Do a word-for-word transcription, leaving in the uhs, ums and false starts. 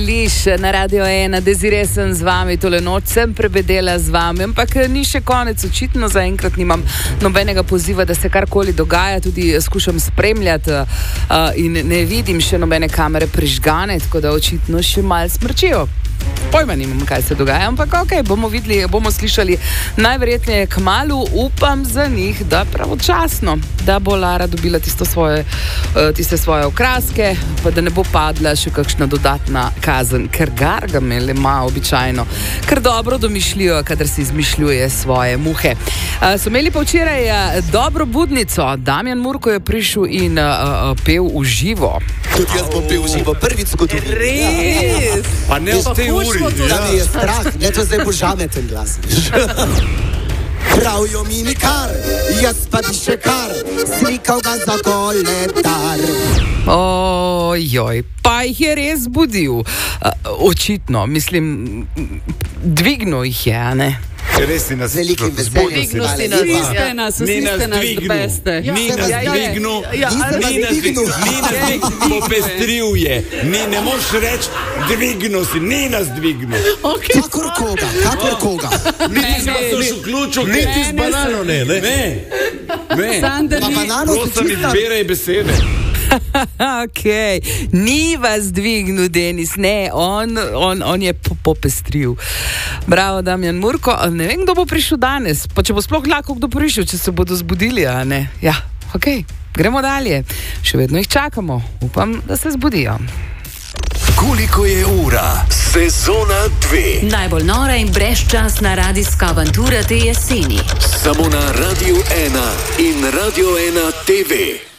Liš na Radio ena, Desire sem z vami, tole noč sem prebedela z vami, ampak ni še konec, očitno zaenkrat nimam nobenega poziva, da se karkoli dogaja, tudi skušam spremljati uh, in ne vidim še nobene kamere prižgane, tako da očitno še malo smrčijo. Pojma nimam, kaj se dogaja, ampak ok, bomo videli, bomo slišali najverjetneje kmalu, upam za njih, da pravočasno, da bo Lara dobila tisto svoje, tiste svoje okraske, pa da ne bo padla še kakšna dodatna kazen, ker Gargamel ima običajno kar dobro domišljijo, kadar si izmišljuje svoje muhe. So imeli pa včeraj dobro budnico, Damjan Murko je prišel in uh, pel v živo. Tudi jaz bom pel v živo, prvič zgodovini. Res? Ja. Pa ne v tej uri. Da mi je strah, ne to zdaj božame ten glas. Pravijo mi nikar, jaz pa bi še kar slikal ga za koledar. Ojoj, pa jih je res budil. Uh, očitno, mislim, dvignil jih je, a ne? Res si nas velikim veseljem. Vsi ste nas, vsi ste nas dveste. Ni nas dvignil, ni nas dvignil, popestril je. Ni, ne moš reči, dvignil si, ni nas dvignil. Kakor koga, kakor koga. Niti si pa so še vključil, niti z banano ne, ne? Ne, ne. Pa banano si Prosim, izberaj besede. Ok, ni vas dvignil, Denis, ne, on, on, on je popestril. Bravo, Damjan Murko, ne vem, kdo bo prišel danes, pa če bo sploh lahko kdo prišel, če se bodo zbudili, a ne? Ja, ok, gremo dalje, še vedno jih čakamo, upam, da se zbudijo. Koliko je ura? Sezona dve. Najbolj nora in brezčasna radijska avantura te jeseni. Samo na Radio ena in Radio ena T V.